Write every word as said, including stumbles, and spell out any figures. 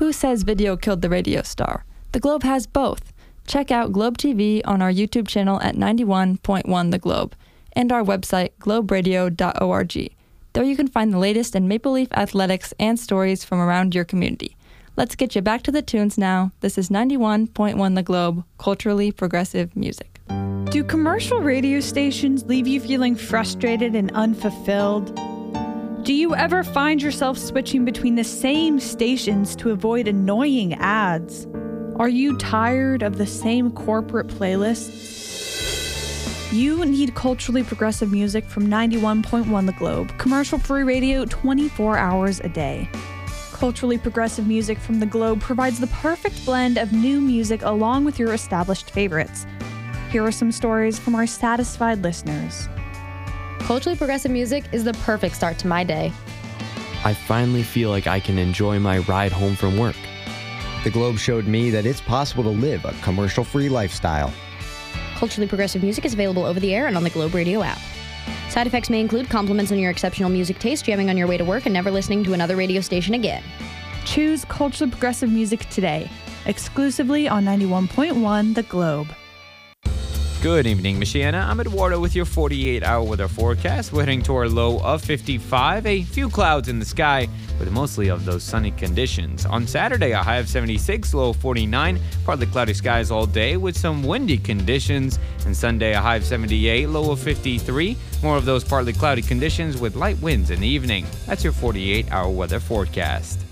Who says video killed the radio star? The Globe has both. Check out Globe T V on our YouTube channel at ninety-one point one The Globe and our website, globe radio dot org. There you can find the latest in Maple Leaf athletics and stories from around your community. Let's get you back to the tunes now. This is ninety-one point one The Globe, culturally progressive music. Do commercial radio stations leave you feeling frustrated and unfulfilled? Do you ever find yourself switching between the same stations to avoid annoying ads? Are you tired of the same corporate playlists? You need culturally progressive music from ninety-one point one The Globe, commercial-free radio twenty-four hours a day. Culturally progressive music from The Globe provides the perfect blend of new music along with your established favorites. Here are some stories from our satisfied listeners. Culturally progressive music is the perfect start to my day. I finally feel like I can enjoy my ride home from work. The Globe showed me that it's possible to live a commercial-free lifestyle. Culturally progressive music is available over the air and on the Globe Radio app. Side effects may include compliments on your exceptional music taste, jamming on your way to work, and never listening to another radio station again. Choose culturally progressive music today, exclusively on ninety-one point one The Globe. Good evening, Michiana. I'm Eduardo with your forty-eight hour weather forecast. We're heading to our low of fifty-five. A few clouds in the sky, with mostly of those sunny conditions. On Saturday, a high of seventy-six, low of forty-nine. Partly cloudy skies all day with some windy conditions. And Sunday, a high of seventy-eight, low of fifty-three. More of those partly cloudy conditions with light winds in the evening. That's your forty-eight hour weather forecast.